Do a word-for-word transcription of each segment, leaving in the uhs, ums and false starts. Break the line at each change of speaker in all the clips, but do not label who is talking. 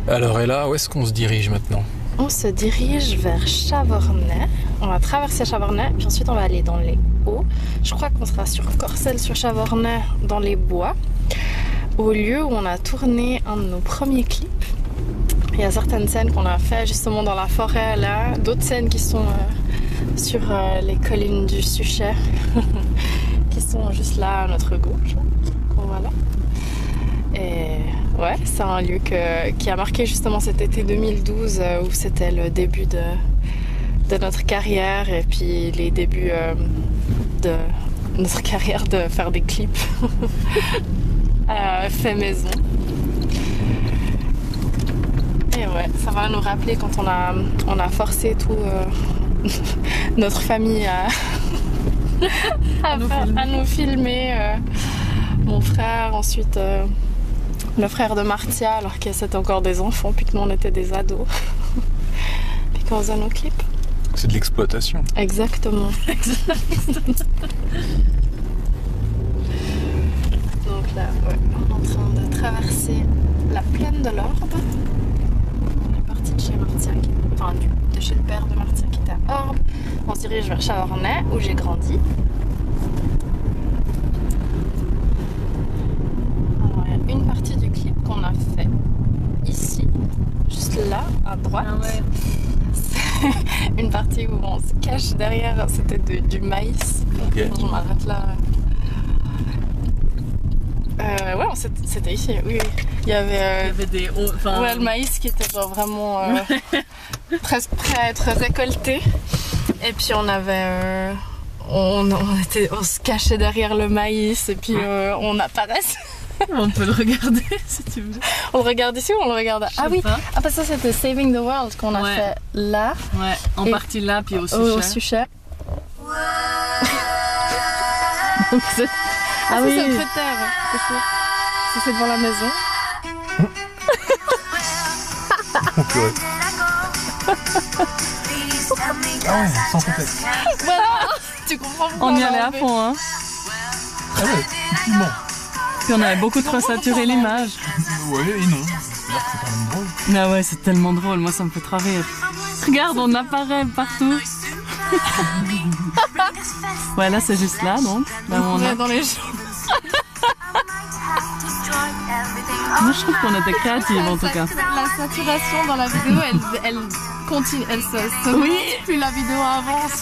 Alors et là, où est-ce qu'on se dirige maintenant?
On se dirige vers Chavornay. On va traverser Chavornay, puis ensuite on va aller dans les Hauts. Je crois qu'on sera sur Corcelles sur Chavornay, dans les bois, au lieu où on a tourné un de nos premiers clips. Il y a certaines scènes qu'on a fait justement dans la forêt là, d'autres scènes qui sont euh, sur euh, les collines du Suchet, qui sont juste là à notre gauche. Voilà. Et ouais, c'est un lieu que, qui a marqué justement cet été deux mille douze euh, où c'était le début de, de notre carrière et puis les débuts euh, de notre carrière de faire des clips euh, fait maison. Et ouais, ça va nous rappeler quand on a, on a forcé tout euh, notre famille à, à, nous, faire, filmer. à nous filmer. Euh, mon frère, ensuite euh, le frère de Martia, alors que c'était encore des enfants, puis que nous on était des ados. Puis qu'on faisait nos clips.
C'est de l'exploitation.
Exactement. Donc là, ouais, on est en train de traverser la plaine de l'Orbe. On est parti de chez Martia, enfin du, de chez le père de Martia qui était à Orbe. On se dirige vers Chavornay, où j'ai grandi. Alors, il y a une partie du clip qu'on a fait ici, juste là, à droite. Ah ouais. C'est une partie où on se cache derrière, c'était de, du maïs. Okay. Je m'arrête là. Euh, ouais, c'était ici, oui, oui. Il y avait, euh,
il y avait des hauts, enfin...
ouais, le maïs qui était genre vraiment euh, presque prêt à être récolté. Et puis on avait, euh, on, on, était, on se cachait derrière le maïs et puis euh, on apparaissait.
On peut le regarder si tu veux.
On le regarde ici ou on le regarde à... Ah oui, pas. Ah bah ça c'était Saving the World qu'on a ouais. fait là.
Ouais, en et partie là puis au Suchet.
Au, au Suchet. Donc c'est... Ah, ah oui, c'est le critère. Ça c'est devant la maison.
Okay. Ah ouais, sans contexte.
Voilà, tu comprends pourquoi
on y allait à fond, hein.
Ah ouais, effectivement.
Puis on avait beaucoup trop saturé l'image.
Ouais et non. C'est quand même drôle.
Ah ouais, c'est tellement drôle, moi ça me fait trop rire. Regarde, on apparaît partout. Ouais, là c'est juste là, donc. Là
on, on est dans les gens.
Moi je trouve qu'on était créative en tout cas.
La saturation dans la vidéo, elle, elle continue, elle se, se
oui.
Puis la vidéo avance.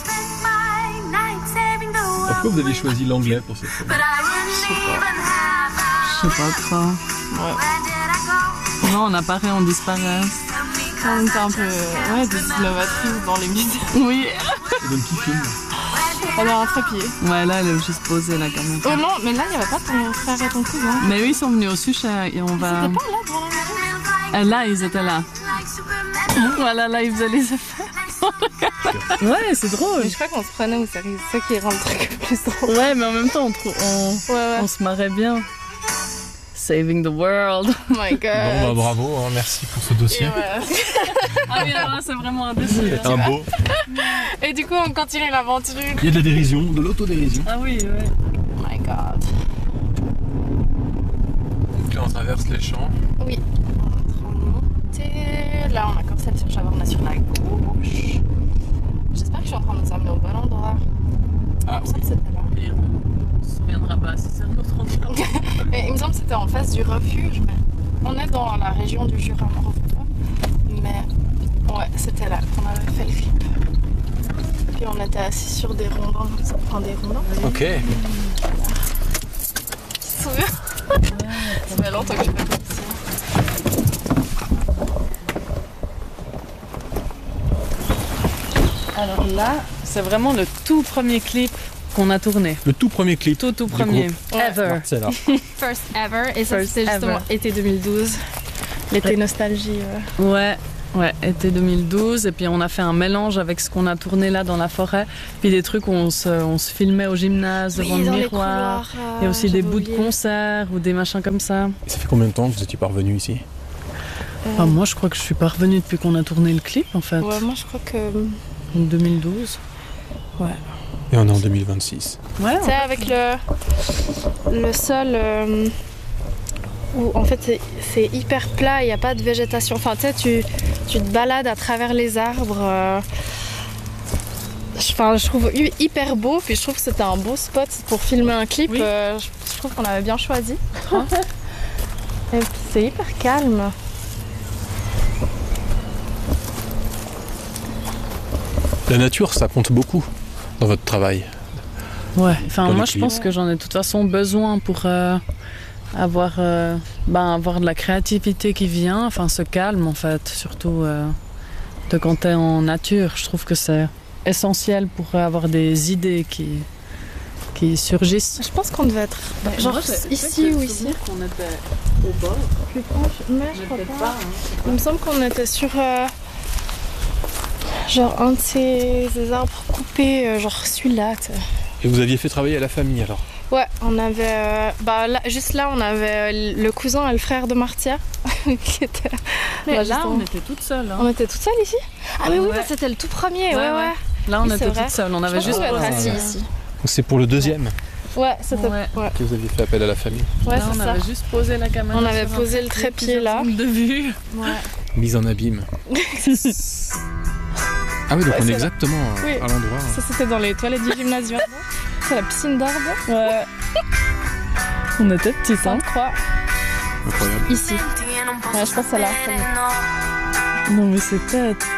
Pourquoi vous avez choisi l'anglais pour cette fois?
Je sais pas.
Je sais pas trop. Ouais. Non, on apparaît, on disparaît.
On était un peu ouais, des innovatrices dans les vidéos.
Oui.
C'est donc qui filme?
Elle a un trépied.
Ouais, là, elle est juste posée, là, quand même.
Oh non, mais là, il n'y avait pas ton frère et ton cousin.
Mais eux, ils sont venus au Suchet et on va...
Ils étaient pas là devant la
maison? Là, ils étaient là. Voilà, là, ils faisaient les effets. Ouais, c'est drôle.
Mais je crois qu'on se prenait au sérieux. C'est ça qui rend le truc le plus drôle.
Ouais, mais en même temps, on, trou... on... Ouais, ouais. on se marrait bien. Saving the world.
Oh my god.
Bon, bah, bravo, hein, merci pour ce dossier.
Ouais.
Ah oui, alors là, c'est vraiment un dossier.
Un beau.
Et du coup, on continue l'aventure.
Il y a de la dérision, de l'autodérision.
Ah oui, ouais.
Oh my god.
Donc là, on traverse les champs.
Oui. On est en train de monter. Là, on a comme ça sur Chavornay sur la gauche. J'espère que je suis en train de nous amener au bon endroit.
Ah
oui. C'était là.
On se souviendra pas si c'est un autre endroit.
Il me semble que c'était en face du refuge, mais on est dans la région du Jura morvantois. Mais ouais, c'était là qu'on avait fait le clip. Puis on était assis sur des rondins, ça prend des rondins.
Ok.
Voilà. Tu te souviens? Ouais, ça fait longtemps que je fais comme ça.
Alors là, c'est vraiment le tout premier clip qu'on a tourné.
Le tout premier clip.
Tout tout premier. Ever.
C'est là.
First ever. Et ça c'était justement été deux mille douze. L'été ouais. nostalgie.
Ouais. ouais, ouais, été deux mille douze. Et puis on a fait un mélange avec ce qu'on a tourné là dans la forêt. Puis des trucs où on se, on se filmait au gymnase devant
oui,
le miroir.
Euh,
et aussi des bouts
oublié.
de concert ou des machins comme ça.
Et ça fait combien de temps que vous étiez parvenu ici?
euh... enfin, Moi je crois que je suis pas revenue depuis qu'on a tourné le clip en fait.
Ouais, moi je crois que...
deux mille douze.
Ouais.
Et on est en deux mille vingt-six.
Ouais. C'est avec le, le seul, euh, où en fait c'est, c'est hyper plat, il n'y a pas de végétation. Enfin, tu sais, tu, tu te balades à travers les arbres. Euh... Enfin, je trouve hyper beau, puis je trouve que c'était un beau spot pour filmer un clip.
Oui.
Euh, je, je trouve qu'on avait bien choisi. Et puis c'est hyper calme.
La nature, ça compte beaucoup dans votre travail.
Ouais, enfin
Dans
moi
les
je pense que j'en ai de toute façon besoin pour euh, avoir, euh, ben, avoir de la créativité qui vient, enfin ce calme en fait, surtout euh, de quand t'es en nature. Je trouve que c'est essentiel pour avoir des idées qui, qui surgissent.
Je pense qu'on devait être genre ici ou ici.
Qu'on était au bord.
Plus proche, mais je crois pas.
Pas, hein.
Il me semble qu'on était sur euh, genre un de ces, ces arbres coupés, euh, genre celui-là. tu sais.
Et vous aviez fait travailler à la famille alors?
Ouais, on avait. Euh, bah, là, juste là, on avait euh, le cousin et le frère de Martia. qui était,
Mais
bah,
là
justement.
on était toutes seules. hein.
On était toutes seules ici. Ah, mais oui,
Ouais.
bah, c'était le tout premier, ouais,
Ouais,
ouais.
ouais. Là on
Oui, c'est
était
vrai.
toutes seules, on
Je
avait
pense
juste
qu'on doit être
posé,
assis
euh,
ici.
Donc c'est pour le deuxième
Ouais, c'était.
Ouais.
Ouais,
que vous aviez fait appel à la famille.
ouais,
là,
c'est
on
ça.
avait juste posé la caméra.
On avait
sur un
posé le
trépied,
trépied, là.
plusieurs zones de vue.
Ouais.
Mise en abîme. Ah oui, donc
Ouais,
on est
c'est
exactement
Oui.
à l'endroit.
Ça, c'était dans les toilettes du gymnasium. C'est la piscine d'arbre.
Ouais. On était petites, hein.
Sainte-Croix,
Incroyable.
ici. Ouais, je pense que c'est là.
Non mais c'était